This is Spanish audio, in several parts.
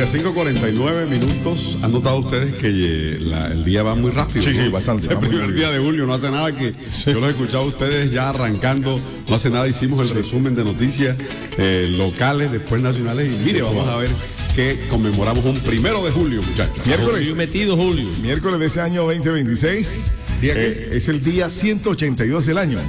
Oiga, 5:49. ¿Han notado ustedes que el día va muy rápido? Sí, ¿no? sí, bastante. El primer día de julio, no hace nada que... Sí. Yo los he escuchado a ustedes ya arrancando, no hace nada hicimos el resumen de noticias locales, después nacionales, y mire, vamos a ver que conmemoramos un 1 de julio, muchachos. Miércoles de ese año 2026, es el día 182 del año.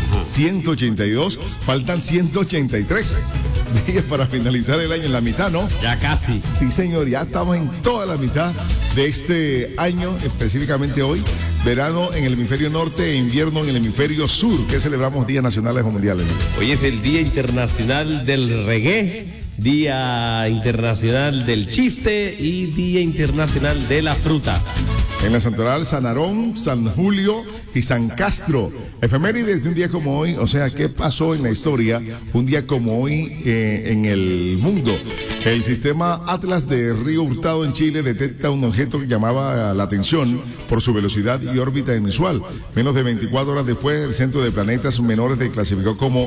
182, faltan 183 días para finalizar el año, en la mitad, ¿no? Ya casi. Sí, señor, ya estamos en toda la mitad de este año, específicamente hoy, verano en el hemisferio norte e invierno en el hemisferio sur, que celebramos días nacionales o mundiales. Hoy es el Día Internacional del Reggae, Día Internacional del Chiste y Día Internacional de la Fruta. En la Santoral, San Aarón, San Julio y San Castro. Efemérides de un día como hoy, o sea, ¿qué pasó en la historia un día como hoy en el mundo? El sistema Atlas de Río Hurtado en Chile detecta un objeto que llamaba la atención por su velocidad y órbita inusual. Menos de 24 horas después, el Centro de Planetas Menores clasificó como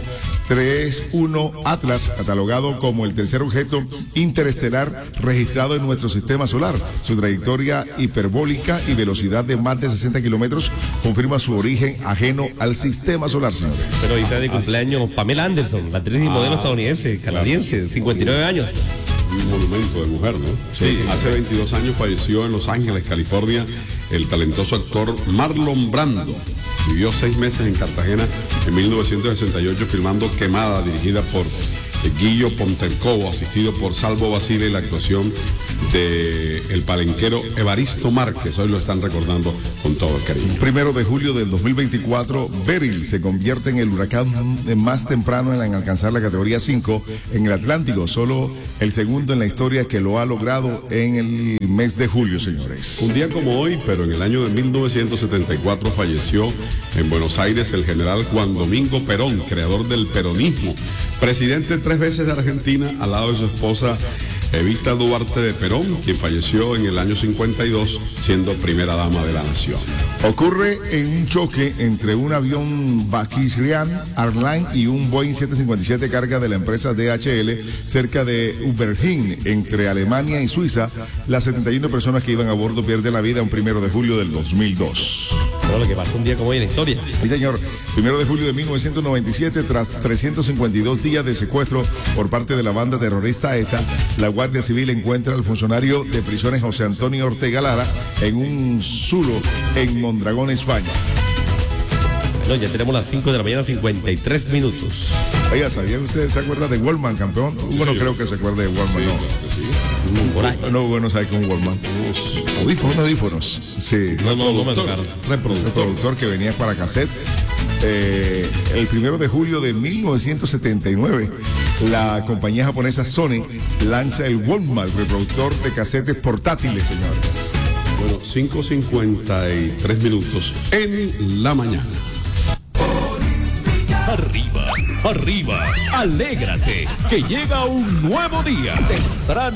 3-1 Atlas, catalogado como el tercer objeto interestelar registrado en nuestro sistema solar. Su trayectoria hiperbólica y velocidad de más de 60 kilómetros confirma su origen ajeno al sistema solar, señores. Pero hoy está de cumpleaños Pamela Anderson, la actriz y modelo estadounidense, canadiense, 59 años. Un monumento de mujer, ¿no? Sí. Hace 22 años falleció en Los Ángeles, California, el talentoso actor Marlon Brando. Vivió 6 meses en Cartagena en 1968 filmando Quemada, dirigida por Guillo Pontecorvo, asistido por Salvo Basile, y la actuación de el palenquero Evaristo Márquez. Hoy lo están recordando con todo el cariño. 1 de julio del 2024, Beryl se convierte en el huracán más temprano en alcanzar la categoría 5 en el Atlántico, solo el segundo en la historia que lo ha logrado en el mes de julio, señores. Un día como hoy, pero en el año de 1974, falleció en Buenos Aires el general Juan Domingo Perón, creador del peronismo, presidente 3 veces de Argentina, al lado de su esposa Evita Duarte de Perón, quien falleció en el año 52, siendo primera dama de la nación. Ocurre en un choque entre un avión Bakiryan Airlines y un Boeing 757 carga de la empresa DHL cerca de Uberhin, entre Alemania y Suiza. Las 71 personas que iban a bordo pierden la vida un 1 de julio del 2002. Bueno, lo que pasó un día como hoy en la historia. Sí, señor. 1 de julio de 1997, tras 352 días de secuestro por parte de la banda terrorista ETA, la Guardia Civil encuentra al funcionario de prisiones José Antonio Ortega Lara en un zulo en Mondragón, España. Bueno, ya tenemos las 5 de la mañana, 53 minutos. Oiga, ¿sabían ustedes? ¿Se acuerdan de Wallman, campeón? Hugo no creo que se acuerde de Wallman, sí, no. Claro que sí. No, Hugo no sabe que es un Wallman. Audífonos. Sí. No me tocaron. Reproductor que venía para cassette. El 1 de julio de 1979, la compañía japonesa Sony lanza el Walkman, reproductor de casetes portátiles, señores. Bueno, 5:53 en la mañana. Arriba, alégrate, que llega un nuevo día. Temprano